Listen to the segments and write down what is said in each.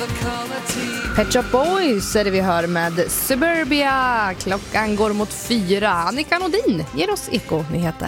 Pet Shop Boys är det vi hör med Suburbia. Klockan går mot 4. Annika Nordin ger oss Eko-nyheter.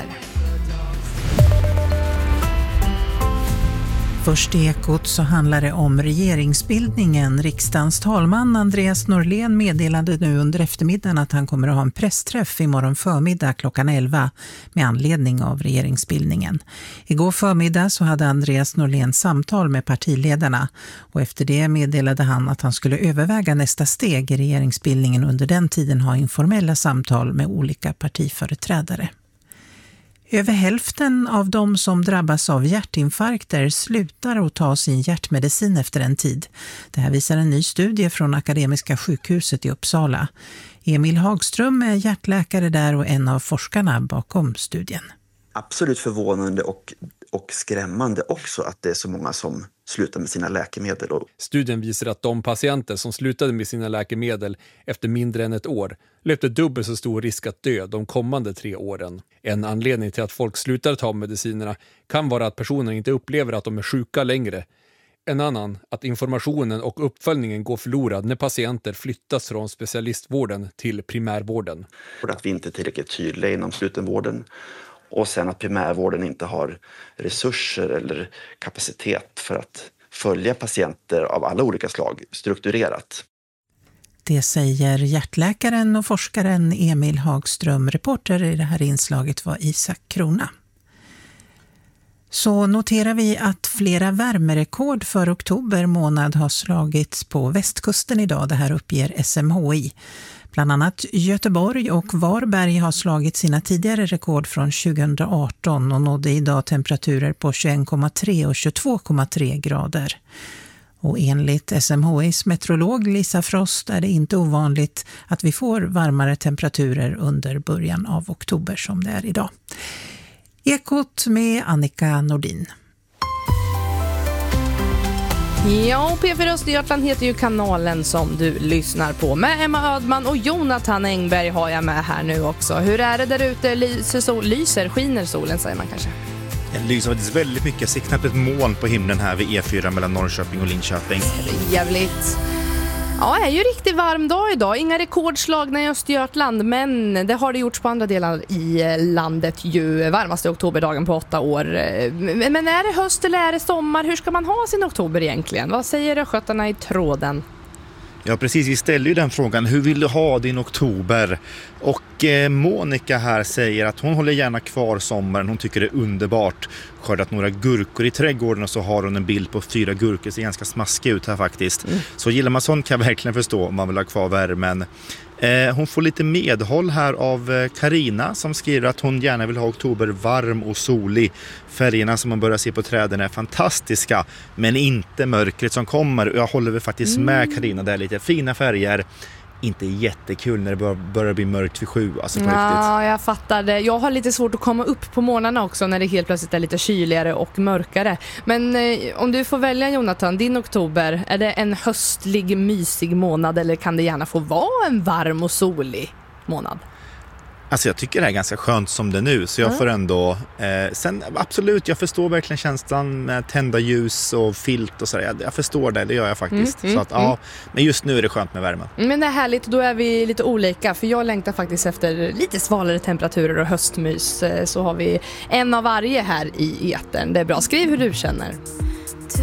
Först i Ekot så handlar det om regeringsbildningen. Riksdagens talman Andreas Norlén meddelade nu under eftermiddagen att han kommer att ha en pressträff imorgon förmiddag klockan 11 med anledning av regeringsbildningen. Igår förmiddag så hade Andreas Norlén samtal med partiledarna och efter det meddelade han att han skulle överväga nästa steg i regeringsbildningen under den tiden ha informella samtal med olika partiföreträdare. Över hälften av de som drabbas av hjärtinfarkter slutar att ta sin hjärtmedicin efter en tid. Det här visar en ny studie från Akademiska sjukhuset i Uppsala. Emil Hagström är hjärtläkare där och en av forskarna bakom studien. Absolut förvånande och skrämmande också att det är så många som slutar med sina läkemedel. Studien visar att de patienter som slutade med sina läkemedel efter mindre än ett år löpte dubbelt så stor risk att dö de kommande 3 åren. En anledning till att folk slutar ta medicinerna kan vara att personer inte upplever att de är sjuka längre. En annan, att informationen och uppföljningen går förlorad när patienter flyttas från specialistvården till primärvården. Och att vi inte är tillräckligt tydliga inom slutenvården. Och sen att primärvården inte har resurser eller kapacitet för att följa patienter av alla olika slag strukturerat. Det säger hjärtläkaren och forskaren Emil Hagström. Reporter i det här inslaget var Isak Krona. Så noterar vi att flera värmerekord för oktober månad har slagits på västkusten idag. Det här uppger SMHI. Bland annat Göteborg och Varberg har slagit sina tidigare rekord från 2018 och nådde idag temperaturer på 21,3 och 22,3 grader. Och enligt SMHIs meteorolog Lisa Frost är det inte ovanligt att vi får varmare temperaturer under början av oktober som det är idag. Ekot med Annika Nordin. Ja, och P4 Östergötland heter ju kanalen som du lyssnar på. Med Emma Ödman och Jonathan Engberg har jag med här nu också. Hur är det där ute? Skiner solen säger man kanske? Det lyser faktiskt väldigt mycket. Siktar på ett moln på himlen här vid E4 mellan Norrköping och Linköping. Det är jävligt. Ja, det är ju riktigt varm dag idag. Inga rekordslagna i Östergötland, men det har det gjorts på andra delar i landet ju. Varmaste oktoberdagen på 8 år. Men är det höst eller är det sommar? Hur ska man ha sin oktober egentligen? Vad säger röskötarna i tråden? Ja, precis. Vi ställer ju den frågan. Hur vill du ha din oktober? Och Monica här säger att hon håller gärna kvar sommaren. Hon tycker det är underbart. Skördat några gurkor i trädgården och så har hon en bild på 4 gurkor. Ser ganska smaskig ut här faktiskt. Så gillar man sånt kan jag verkligen förstå om man vill ha kvar värmen. Hon får lite medhåll här av Karina som skriver att hon gärna vill ha oktober varm och solig. Färgerna som man börjar se på träden är fantastiska, men inte mörkret som kommer. Jag håller väl faktiskt med Karina, det är lite fina färger. Inte jättekul när det börjar bli mörkt vid 7, alltså på riktigt. Ja, jag fattar det. Jag har lite svårt att komma upp på morgnarna också när det helt plötsligt är lite kyligare och mörkare. Men om du får välja, Jonathan, din oktober, är det en höstlig, mysig månad eller kan det gärna få vara en varm och solig månad? Alltså jag tycker det är ganska skönt som det är nu, så jag får ändå sen absolut, jag förstår verkligen känslan med tända ljus och filt och sådär. Jag förstår det gör jag faktiskt. Så att ja, men just nu är det skönt med värmen. Men det är härligt, då är vi lite olika, för jag längtar faktiskt efter lite svalare temperaturer och höstmys. Så har vi en av varje här i etern. Det är bra, skriv hur du känner.